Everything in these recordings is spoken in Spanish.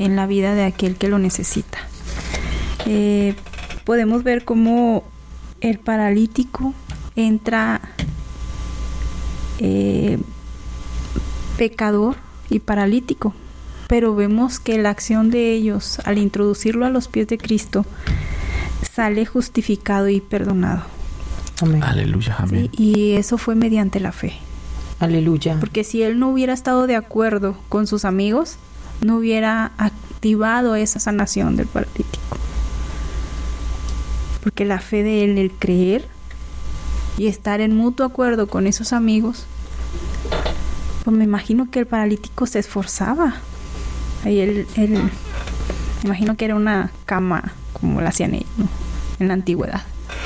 en la vida de aquel que lo necesita. Podemos ver cómo el paralítico entra pecador y paralítico, pero vemos que la acción de ellos al introducirlo a los pies de Cristo sale justificado y perdonado. Amén. Aleluya, amén. Sí, y eso fue mediante la fe. Aleluya. Porque si él no hubiera estado de acuerdo con sus amigos, no hubiera activado esa sanación del paralítico. Porque la fe de él, el creer y estar en mutuo acuerdo con esos amigos, pues me imagino que el paralítico se esforzaba. Ahí me imagino que era una cama como la hacían ellos, ¿no? En la antigüedad.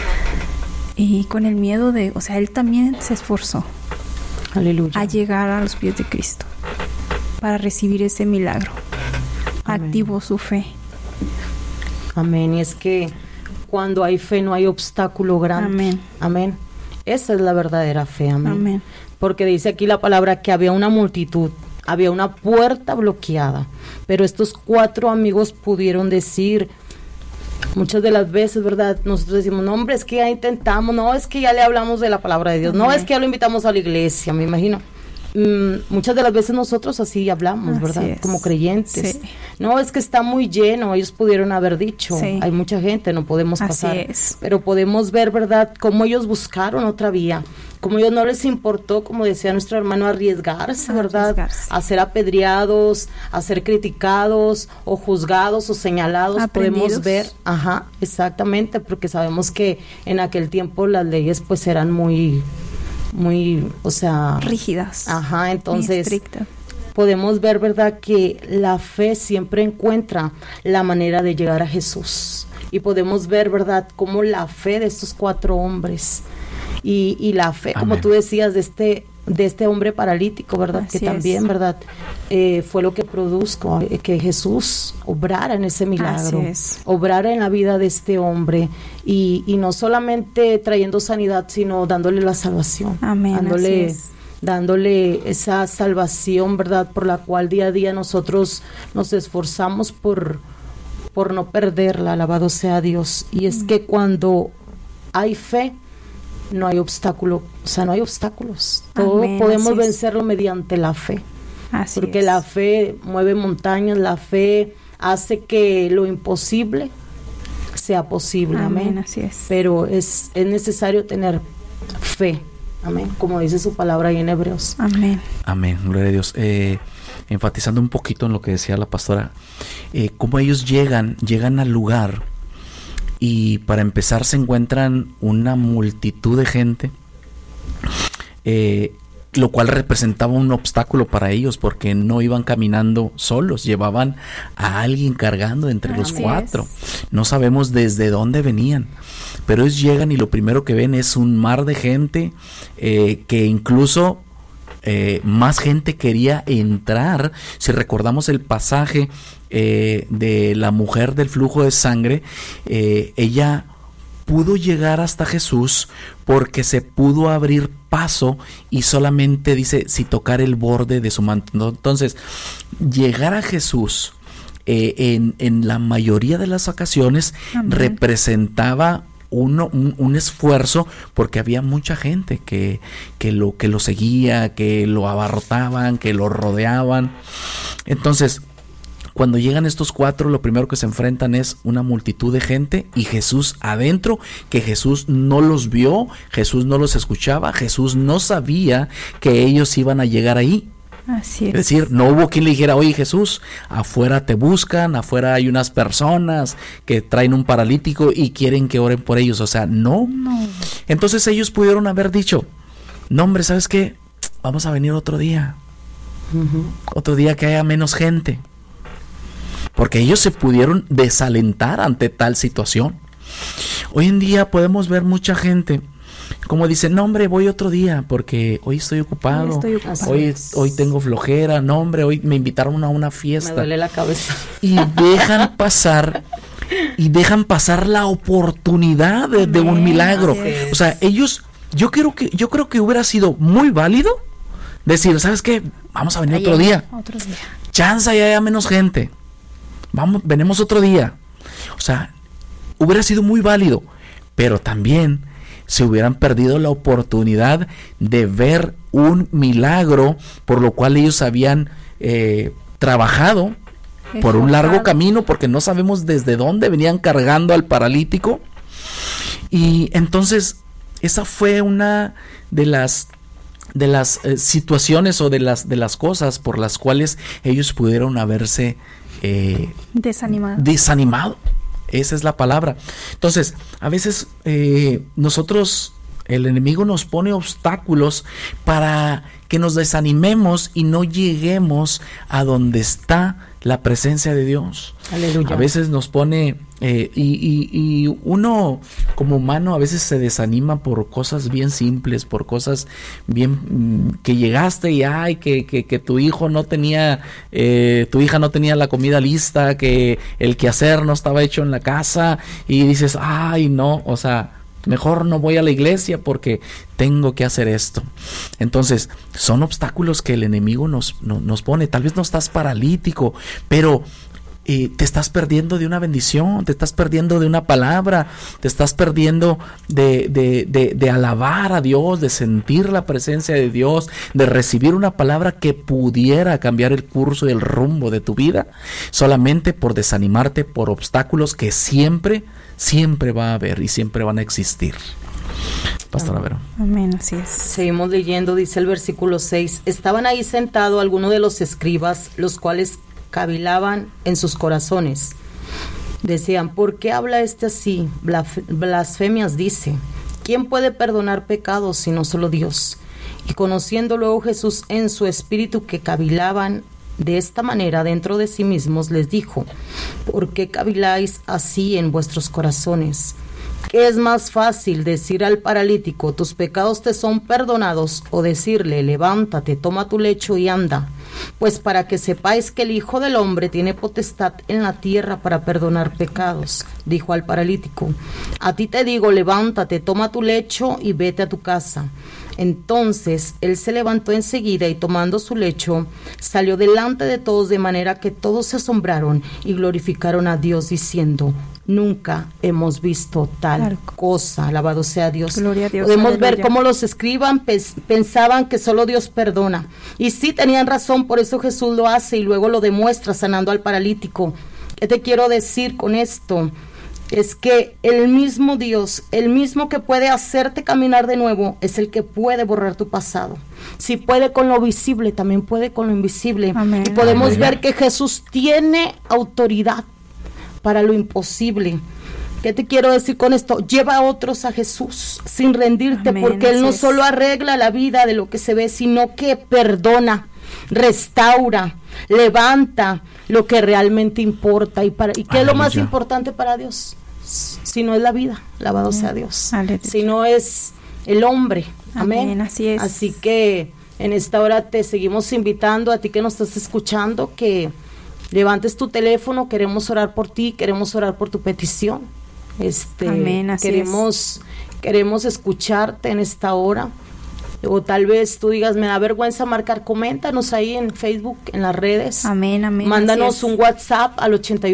Y con el miedo o sea, él también se esforzó. Aleluya. A llegar a los pies de Cristo para recibir ese milagro. Amén. Activó su fe. Amén. Y es que cuando hay fe no hay obstáculo grande. Amén. Amén. Esa es la verdadera fe. Amén. Amén. Porque dice aquí la palabra que había una multitud, había una puerta bloqueada, pero estos 4 amigos pudieron decir, muchas de las veces, ¿verdad? Nosotros decimos, no, hombre, es que ya intentamos, no, es que ya le hablamos de la palabra de Dios, no, es que ya lo invitamos a la iglesia, me imagino. Muchas de las veces nosotros así hablamos, ¿verdad? Así es. Como creyentes. Sí. No, es que está muy lleno, ellos pudieron haber dicho, Sí. hay mucha gente, no podemos Así pasar. es. Pero podemos ver, ¿verdad?, cómo ellos buscaron otra vía, cómo a ellos no les importó, como decía nuestro hermano, arriesgarse, ¿verdad? Arriesgarse. A ser apedreados, a ser criticados, o juzgados, o señalados. Aprendidos. Podemos ver, ajá, exactamente, porque sabemos que en aquel tiempo las leyes pues eran muy, o sea, Rígidas. ajá, Muy entonces estrictas. podemos ver, ¿verdad?, que la fe siempre encuentra la manera de llegar a Jesús. Y podemos ver, ¿verdad?, cómo la fe de estos 4 hombres y la fe, Amén. como tú decías, de este hombre paralítico, ¿verdad?, Así que también, es. ¿verdad?, fue lo que produjo que Jesús obrara en ese milagro, Así es. obrara en la vida de este hombre y no solamente trayendo sanidad, sino dándole la salvación, Amén, dándole esa salvación, ¿verdad?, por la cual día a día nosotros nos esforzamos por no perderla, alabado sea Dios. Y es que cuando hay fe, no hay obstáculo, o sea, no hay obstáculos. Todo Amén, podemos así es. vencerlo mediante la fe. Así Porque es. la fe mueve montañas, la fe hace que lo imposible sea posible. Amén, Amén. así es. Pero es necesario tener fe. Amén. Como dice su palabra ahí en Hebreos. Amén. Amén, gloria a Dios. Enfatizando un poquito en lo que decía la pastora, cómo ellos llegan al lugar y para empezar se encuentran una multitud de gente, lo cual representaba un obstáculo para ellos porque no iban caminando solos, llevaban a alguien cargando entre los Así 4. es. No sabemos desde dónde venían, pero ellos llegan y lo primero que ven es un mar de gente, que incluso más gente quería entrar. Si recordamos el pasaje de la mujer del flujo de sangre, ella pudo llegar hasta Jesús porque se pudo abrir paso y solamente dice si tocar el borde de su manto. Entonces, llegar a Jesús en la mayoría de las ocasiones Amén. representaba un esfuerzo porque había mucha gente que lo seguía, que lo abarrotaban, que lo rodeaban. Entonces, cuando llegan estos 4, lo primero que se enfrentan es una multitud de gente y Jesús adentro, que Jesús no los vio, Jesús no los escuchaba, Jesús no sabía que ellos iban a llegar ahí. Así Es es. decir, no hubo quien le dijera, oye Jesús, afuera te buscan, afuera hay unas personas que traen un paralítico y quieren que oren por ellos. O sea, no. Entonces ellos pudieron haber dicho, no hombre, ¿sabes qué? Vamos a venir otro día. Otro día que haya menos gente. Porque ellos se pudieron desalentar ante tal situación. Hoy en día podemos ver mucha gente como dice, no hombre, voy otro día porque hoy estoy ocupado, hoy tengo flojera, no hombre, hoy me invitaron a una fiesta. Me duele la cabeza. Y dejan pasar la oportunidad de un milagro. O sea, ellos, yo creo que hubiera sido muy válido decir, ¿sabes qué? Vamos a venir otro día. Otro día. Chance y haya menos gente. venimos otro día. O sea, hubiera sido muy válido, pero también se hubieran perdido la oportunidad de ver un milagro por lo cual ellos habían trabajado por un largo camino, porque no sabemos desde dónde venían cargando al paralítico. Y entonces esa fue una de las situaciones o de las cosas por las cuales ellos pudieron haberse desanimado. Esa es la palabra. Entonces, a veces nosotros, el enemigo nos pone obstáculos para que nos desanimemos y no lleguemos a donde está la presencia de Dios. Aleluya. A veces nos pone y uno como humano a veces se desanima por cosas bien simples, por cosas bien que llegaste y que tu hijo no tenía, tu hija no tenía la comida lista, que el quehacer no estaba hecho en la casa y dices, ay no, o sea, mejor no voy a la iglesia porque tengo que hacer esto. Entonces, son obstáculos que el enemigo nos pone. Tal vez no estás paralítico, pero te estás perdiendo de una bendición, te estás perdiendo de una palabra, te estás perdiendo de alabar a Dios, de sentir la presencia de Dios, de recibir una palabra que pudiera cambiar el curso y el rumbo de tu vida, solamente por desanimarte por obstáculos que siempre va a haber y siempre van a existir. Pastora Vero. Amén, así es. Seguimos leyendo, dice el versículo 6. Estaban ahí sentados algunos de los escribas, los cuales cavilaban en sus corazones. Decían, ¿por qué habla este así? Blasfemias dice. ¿Quién puede perdonar pecados sino solo Dios? Y conociendo luego Jesús en su espíritu que cavilaban de esta manera dentro de sí mismos, les dijo, ¿por qué caviláis así en vuestros corazones? ¿Qué es más fácil, decir al paralítico, tus pecados te son perdonados, o decirle, levántate, toma tu lecho y anda? Pues para que sepáis que el Hijo del Hombre tiene potestad en la tierra para perdonar pecados, dijo al paralítico. A ti te digo, levántate, toma tu lecho y vete a tu casa. Entonces él se levantó enseguida y tomando su lecho salió delante de todos, de manera que todos se asombraron y glorificaron a Dios diciendo, nunca hemos visto tal cosa. Alabado sea Dios. Gloria a Dios. Podemos ver cómo los escriban pensaban que solo Dios perdona, y sí tenían razón, por eso Jesús lo hace y luego lo demuestra sanando al paralítico. ¿Qué te quiero decir con esto? Es que el mismo Dios, el mismo que puede hacerte caminar de nuevo, es el que puede borrar tu pasado. Si puede con lo visible, también puede con lo invisible. Amén. Y podemos Amén. ver que Jesús tiene autoridad para lo imposible. ¿Qué te quiero decir con esto? Lleva a otros a Jesús sin rendirte. Amén, porque Él no solo arregla la vida de lo que se ve, sino que perdona, restaura, levanta lo que realmente importa. ¿Y qué es lo más importante para Dios? Si no es la vida, alabado sea Dios. Aleluya. Si no es el hombre. Amén. Amén, así es. Así que en esta hora te seguimos invitando a ti que nos estás escuchando, que levantes tu teléfono. Queremos orar por ti, queremos orar por tu petición. Amén, así queremos escucharte en esta hora. O tal vez tú digas, me da vergüenza marcar, coméntanos ahí en Facebook, en las redes. Amén, amén. Mándanos un WhatsApp al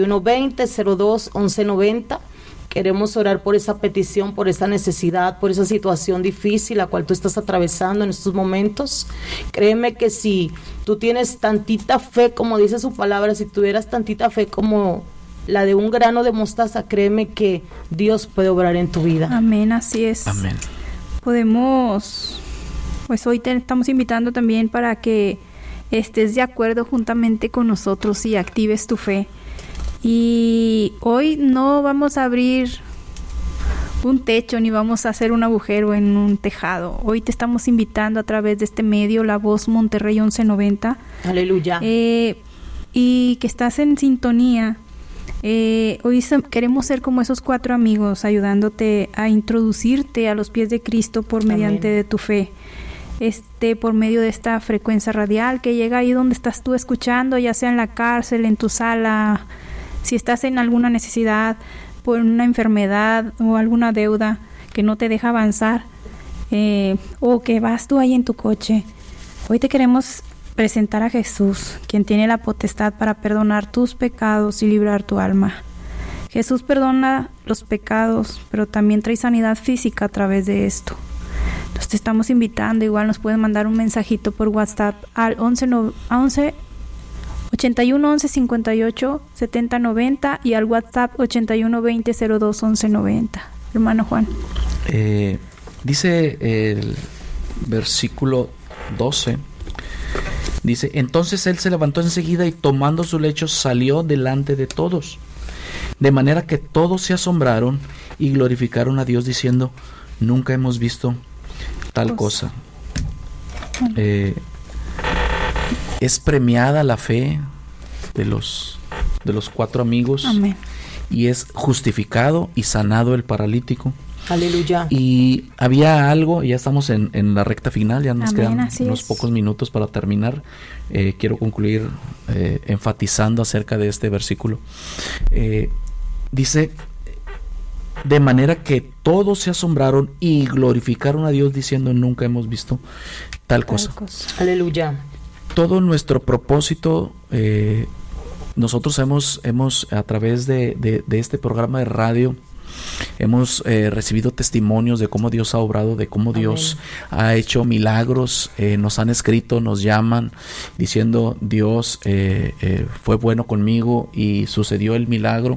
8120-02-1190. Queremos orar por esa petición, por esa necesidad, por esa situación difícil la cual tú estás atravesando en estos momentos. Créeme que si tú tienes tantita fe, como dice su palabra, si tuvieras tantita fe como la de un grano de mostaza, créeme que Dios puede obrar en tu vida. Amén, así es. Amén. Podemos, pues hoy te estamos invitando también para que estés de acuerdo juntamente con nosotros y actives tu fe. Y hoy no vamos a abrir un techo ni vamos a hacer un agujero en un tejado. Hoy te estamos invitando a través de este medio, La Voz Monterrey 1190. Aleluya. Y que estás en sintonía. Hoy queremos ser como esos 4 amigos, ayudándote a introducirte a los pies de Cristo por mediante de tu fe. Por medio de esta frecuencia radial que llega ahí donde estás tú escuchando, ya sea en la cárcel, en tu sala, si estás en alguna necesidad, por una enfermedad o alguna deuda que no te deja avanzar, o que vas tú ahí en tu coche. Hoy te queremos presentar a Jesús, quien tiene la potestad para perdonar tus pecados y librar tu alma. Jesús perdona los pecados, pero también trae sanidad física a través de esto. Entonces te estamos invitando, igual nos puedes mandar un mensajito por WhatsApp al 81 11 58 70 90 y al WhatsApp 81 20 02 11 90. Hermano Juan. Dice el versículo 12, dice: entonces él se levantó enseguida y tomando su lecho salió delante de todos, de manera que todos se asombraron y glorificaron a Dios diciendo: nunca hemos visto tal cosa. Es premiada la fe de los 4 amigos. Amén. Y es justificado y sanado el paralítico. Aleluya. Y había algo, ya estamos en la recta final, ya nos quedan unos pocos minutos para terminar. Quiero concluir enfatizando acerca de este versículo. Dice: de manera que todos se asombraron y glorificaron a Dios diciendo: nunca hemos visto tal cosa. Aleluya. Todo nuestro propósito, nosotros hemos a través de este programa de radio, hemos recibido testimonios de cómo Dios ha obrado, de cómo Dios ha hecho milagros. Nos han escrito, nos llaman diciendo: Dios fue bueno conmigo y sucedió el milagro.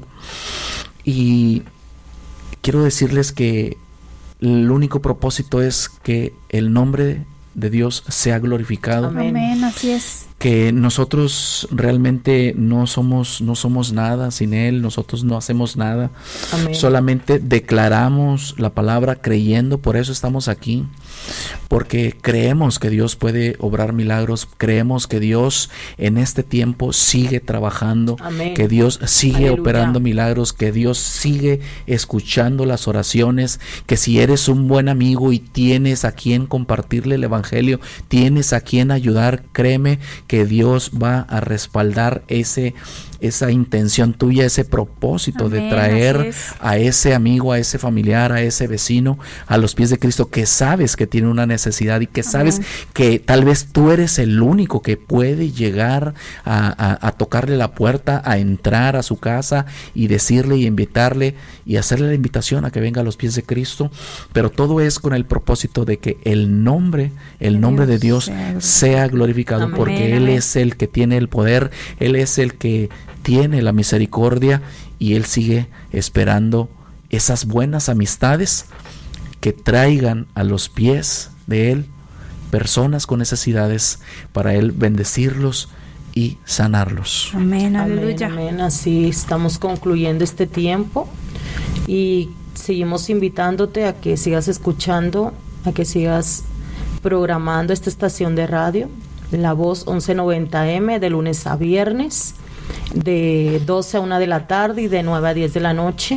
Y quiero decirles que el único propósito es que el nombre de Dios sea glorificado. Amén, así es. Que nosotros realmente no somos nada sin Él, nosotros no hacemos nada. Amén. Solamente declaramos la palabra creyendo, por eso estamos aquí, porque creemos que Dios puede obrar milagros, creemos que Dios en este tiempo sigue trabajando. Amén. Que Dios sigue Aleluya. operando milagros, que Dios sigue escuchando las oraciones, que si eres un buen amigo y tienes a quien compartirle el evangelio, tienes a quien ayudar, créeme que Dios va a respaldar esa intención tuya, ese propósito. Amén, de traer a ese amigo, a ese familiar, a ese vecino a los pies de Cristo, que sabes que tiene una necesidad y que sabes que tal vez tú eres el único que puede llegar a tocarle la puerta, a entrar a su casa y decirle y invitarle y hacerle la invitación a que venga a los pies de Cristo. Pero todo es con el propósito de que el nombre de Dios sea glorificado. Amén. Porque Él es el que tiene el poder, Él es el que tiene la misericordia, y Él sigue esperando esas buenas amistades que traigan a los pies de Él personas con necesidades para Él bendecirlos y sanarlos. Amén, aleluya. Amén. Así estamos concluyendo este tiempo y seguimos invitándote a que sigas escuchando, a que sigas programando esta estación de radio, La Voz 1190M, de lunes a viernes, de 12 a 1 de la tarde y de 9 a 10 de la noche.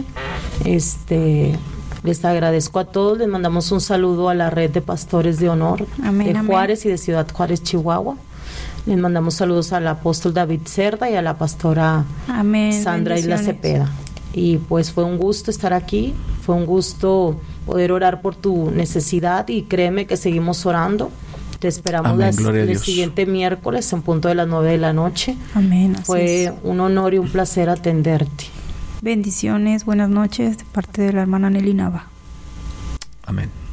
Les agradezco a todos, les mandamos un saludo a la red de pastores de honor. Amén, de Juárez y de Ciudad Juárez, Chihuahua. Les mandamos saludos al apóstol David Cerda y a la pastora Sandra Isla Cepeda. Y pues fue un gusto estar aquí, fue un gusto poder orar por tu necesidad, y créeme que seguimos orando. Te esperamos el siguiente miércoles en punto de las 9 de la noche. Amén. Fue un honor y un placer atenderte. Bendiciones, buenas noches de parte de la hermana Nelly Nava. Amén.